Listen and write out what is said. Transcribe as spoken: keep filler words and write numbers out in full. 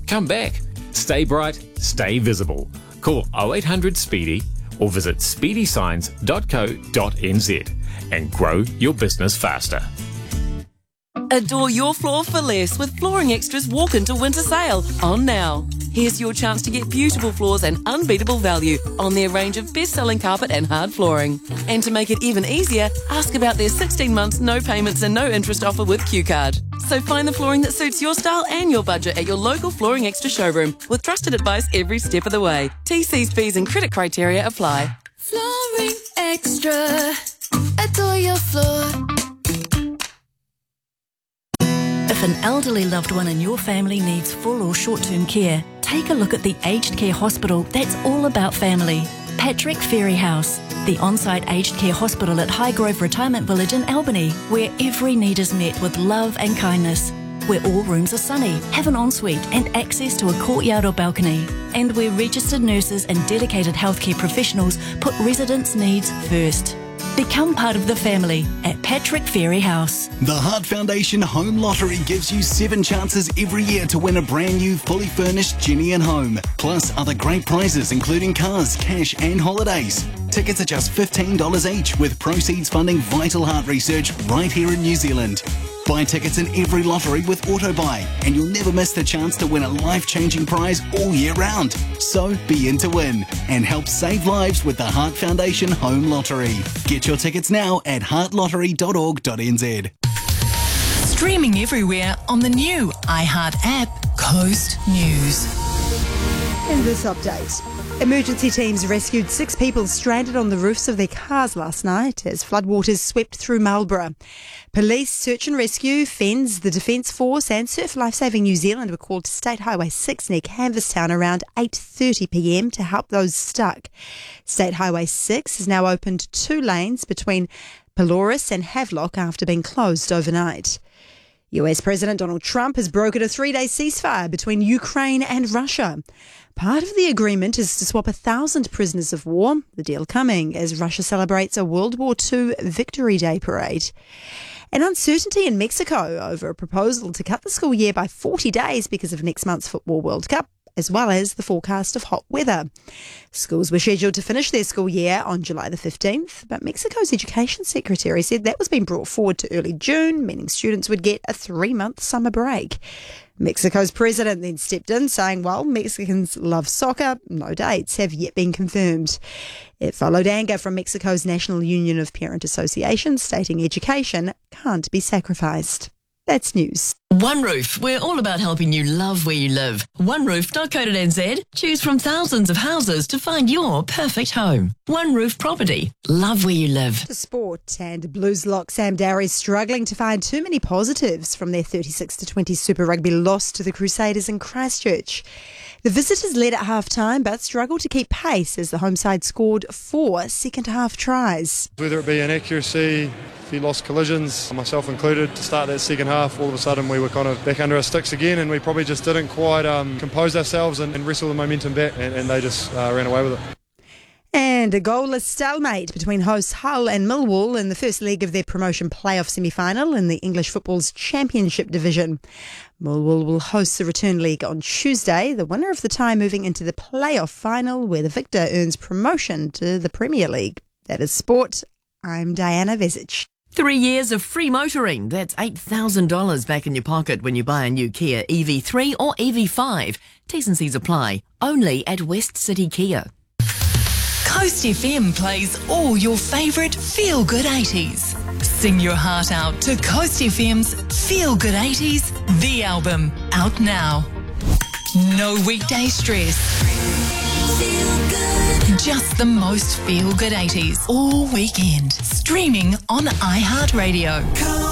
Come back. Stay bright, stay visible. Call oh eight hundred SPEEDY or visit speedy signs dot co dot n z and grow your business faster. Adore your floor for less with Flooring Extra's Walk Into Winter Sale on now. Here's your chance to get beautiful floors and unbeatable value on their range of best-selling carpet and hard flooring. And to make it even easier, ask about their sixteen months no payments and no interest offer with Q Card. So find the flooring that suits your style and your budget at your local Flooring Extra showroom with trusted advice every step of the way. T Cs, fees and credit criteria apply. Flooring Extra. Adore your floor. If an elderly loved one in your family needs full or short-term care, take a look at the aged care hospital that's all about family. Patrick Ferry House, the on-site aged care hospital at Highgrove Retirement Village in Albany, where every need is met with love and kindness, where all rooms are sunny, have an ensuite and access to a courtyard or balcony, and where registered nurses and dedicated healthcare professionals put residents' needs first. Become part of the family at Patrick Ferry House. The Heart Foundation Home Lottery gives you seven chances every year to win a brand new fully furnished Genian home, plus other great prizes including cars, cash and holidays. Tickets are just fifteen dollars each, with proceeds funding vital heart research right here in New Zealand. Buy tickets in every lottery with AutoBuy, and you'll never miss the chance to win a life-changing prize all year round. So be in to win and help save lives with the Heart Foundation Home Lottery. Get your tickets now at heart lottery dot org dot n z. Streaming everywhere on the new iHeart app, Coast News. In this update, emergency teams rescued six people stranded on the roofs of their cars last night as floodwaters swept through Marlborough. Police, search and rescue, F E N S, the Defence Force and Surf Lifesaving New Zealand were called to State Highway six near Canvastown around eight thirty p m to help those stuck. State Highway six has now opened two lanes between Pelorus and Havelock after being closed overnight. U S President Donald Trump has brokered a three-day ceasefire between Ukraine and Russia. Part of the agreement is to swap a thousand prisoners of war, the deal coming as Russia celebrates a World War Two Victory Day parade. And uncertainty in Mexico over a proposal to cut the school year by forty days because of next month's Football World Cup, as well as the forecast of hot weather. Schools were scheduled to finish their school year on July the fifteenth, but Mexico's Education Secretary said that was being brought forward to early June, meaning students would get a three-month summer break. Mexico's president then stepped in, saying, while Mexicans love soccer, no dates have yet been confirmed. It followed anger from Mexico's National Union of Parent Associations, stating education can't be sacrificed. That's news. One Roof, we're all about helping you love where you live. one roof dot co dot n z. Choose from thousands of houses to find your perfect home. One Roof Property. Love where you live. To sport, and Blues lock Sam Dowry struggling to find too many positives from their thirty-six to twenty Super Rugby loss to the Crusaders in Christchurch. The visitors led at half-time but struggled to keep pace as the home side scored four second-half tries. Whether it be inaccuracy, a few lost collisions, myself included, to start that second half, all of a sudden we were kind of back under our sticks again, and we probably just didn't quite um, compose ourselves and, and wrestle the momentum back, and, and they just uh, ran away with it. And a goalless stalemate between hosts Hull and Millwall in the first leg of their promotion playoff semi-final in the English football's Championship division. Millwall will host the return leg on Tuesday, the winner of the tie moving into the playoff final where the victor earns promotion to the Premier League. That is sport. I'm Diana Vezic. Three years of free motoring. That's eight thousand dollars back in your pocket when you buy a new Kia E V three or E V five. T's and C's apply. Only at West City Kia. Coast F M plays all your favourite feel-good eighties. Sing your heart out to Coast F M's Feel Good eighties, the album, out now. No weekday stress. Feel good. Just the most feel-good eighties all weekend. Streaming on iHeartRadio.